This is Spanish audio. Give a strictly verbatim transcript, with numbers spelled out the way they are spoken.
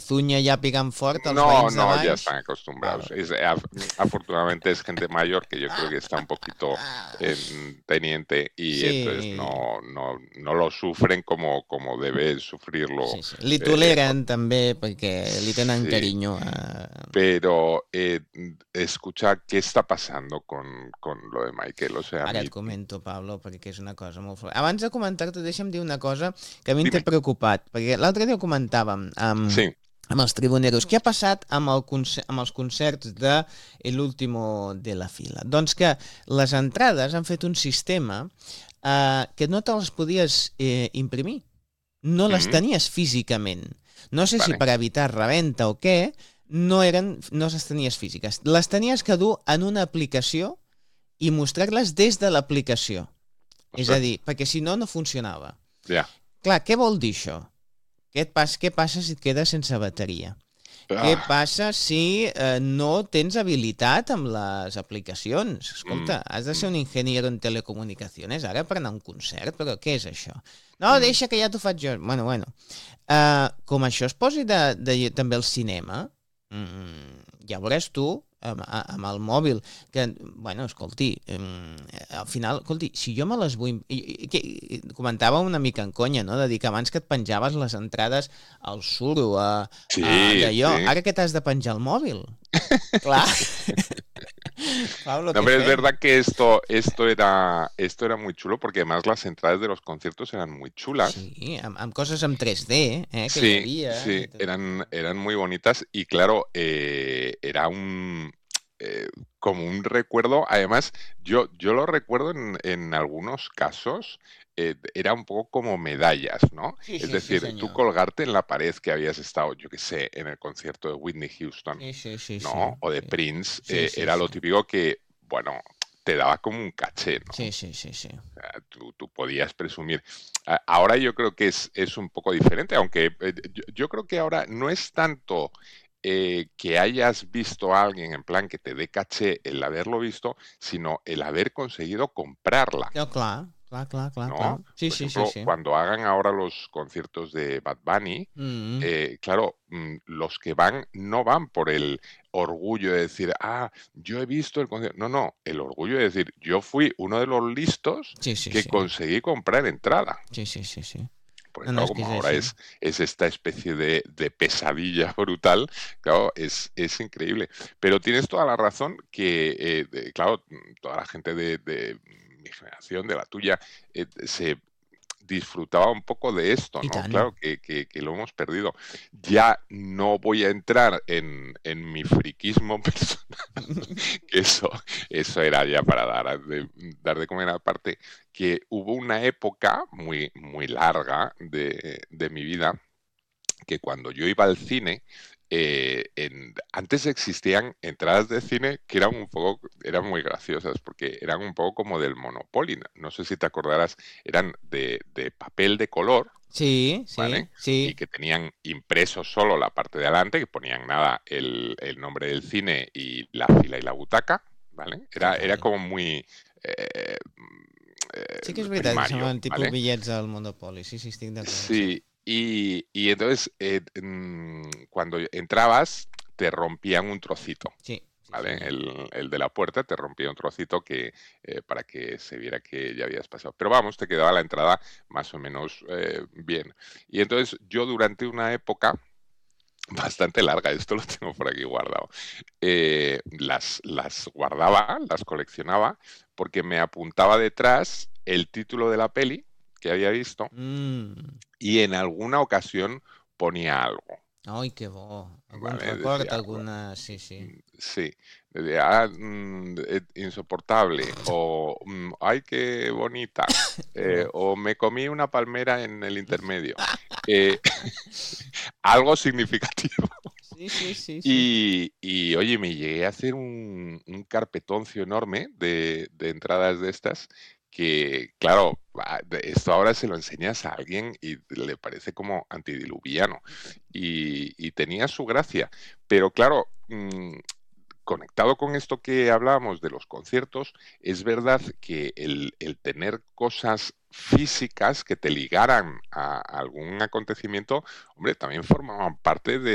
Zunya ja picant fort, els No, veïns de no, ya baix... están acostumbrados. Es, af- afortunadamente es gente mayor que yo creo que está un poquito en teniente y entonces Sí, no, no, no lo sufren como, como debe sufrirlo. sí, sí. Li eh, toleren també perquè li tenen sí, carinyo a... pero eh, escucha, ¿qué está pasando con, con lo de Michael? O sea, Ara et mi, comento, Pablo, perquè és una cosa molt fort. Abans de comentar-t'ho, deixa'm dir una cosa que a mi em té dime, preocupat, perquè l'altre dia ho comentàvem amb, sí, amb els tribuneros. Què ha passat amb, el concer amb els concerts de El último de la fila? Doncs que les entrades han fet un sistema eh, que no te les podies eh, imprimir. No les mm, tenies físicament. No sé si vale, per evitar reventa o què, no, eren, no les tenies físiques. Les tenies que dur en una aplicació i mostrar-les des de l'aplicació. És a ostras, dir, perquè si no, no funcionava. ya. Clar, què vol dir això? Què, et pas, què passa si et quedes sense bateria? Què Ah, passa si eh, no tens habilitat amb les aplicacions? mm, Escolta, has de ser mm, un ingeniero en telecomunicaciones ara per anar a un concert, però què és això? No, mm, deixa que ja t'ho faig jo. Bueno, bueno. Uh, com això es posi de, de, també al cinema, mm, ja veuràs tu, amb, amb el mòbil, que, bueno, escolti, um, al final, escolti, si jo me les vull... I, i, que, comentava una mica en conya, no?, de dir que abans que et penjaves les entrades al suro, a, a sí, d'allò, sí. ara que t'has de penjar el mòbil? Clar. Pablo, No, què pero es fem? verdad que esto, esto era, esto era muy chulo porque además las entradas de los conciertos eran muy chulas. Sí, amb, amb coses en tres D, eh, que hi Sí, havia. sí, I tot. eran, eran muy bonitas y claro, eh, era un eh, como un recuerdo. Además, yo, yo lo recuerdo en, en algunos casos, eh, era un poco como medallas, ¿no? Sí, Es sí, sí, decir, tú senyor. colgarte en la pared que habías estado, yo qué sé, en el concierto de Whitney Houston, Sí, sí, sí, sí. ¿no? O de Sí, Prince, sí, eh, sí, era sí. lo típico que, bueno, te daba como un caché, Sí, ¿no? sí, sí, sí. Sea, tú, tú podías presumir. A- Ahora yo creo que es, es un poco diferente, aunque eh, yo, yo creo que ahora no es tanto eh, que hayas visto a alguien en plan que te dé caché el haberlo visto, sino el haber conseguido comprarla. No, clar, clar, clar, clar, clar. ¿No? Sí, Por sí, sí, ejemplo, sí. cuando hagan ahora los conciertos de Bad Bunny, Mm. eh, claro, mm, los que van no van por el orgullo de decir, ah, yo he visto el concierto. No, no, el orgullo de decir, yo fui uno de los listos Sí, sí, que sí. conseguí comprar entrada. Sí, sí, sí, sí. Porque No, no, claro, és que como és ahora així. es, es esta especie de, de pesadilla brutal, claro, es, es increíble. Pero tienes toda la razón que, eh, de- claro, toda la gente de, de mi generación, de la tuya, eh, se disfrutaba un poco de esto, I ¿no? tant. Claro que, que, que lo hemos perdido. Ya no voy a entrar en, en mi friquismo personal, que eso, eso era ya para dar de, dar de comer aparte, que hubo una época muy, muy larga de, de mi vida que cuando yo iba al cine, eh, en, antes existían entradas de cine que eran un poco, eran muy graciosas, porque eran un poco como del Monopoly. No, no sé si te acordarás, eran de, de papel de color, Sí, sí, ¿vale? Y sí. que tenían impreso solo la parte de adelante, que ponían nada el, el nombre del cine y la fila y la butaca, ¿vale? Era, era Carai. como muy eh, Sí que és eh, veritat que primario, semblen tipus ¿vale? bitllets del Monopoly. Sí, sí, estic d'acord, sí. Sí, y, y entonces eh, mm, cuando entrabas te rompían un trocito, Sí, sí, ¿vale? senyor. El, el de la puerta te rompía un trocito que eh, para que se viera que ya habías pasado. Pero vamos, te quedaba la entrada más o menos eh, bien. Y entonces yo durante una época bastante larga, esto lo tengo por aquí guardado, eh, las, las guardaba, las coleccionaba, porque me apuntaba detrás el título de la peli que había visto Mm. y en alguna ocasión ponía algo, Ai, que bo. Algun ¿vale? record, Decía, alguna... Sí, sí. mm, sí, decía, ah, mm, eh, insoportable, o mm, ay, qué bonita, eh, Perdó. o me comí una palmera en el intermedio. Eh, algo significativo. Sí, sí, sí, sí. Y, y, oye, me llegué a hacer un, un carpetoncio enorme de, de entradas de estas que, claro, ah, de- esto ahora se lo enseñas a alguien y le parece como antidiluviano. Y, y tenía su gracia. Pero claro, mm, conectado con esto que hablábamos de los conciertos, es verdad que el, el tener cosas físicas que te ligaran a algún acontecimiento, hombre, también formaban parte de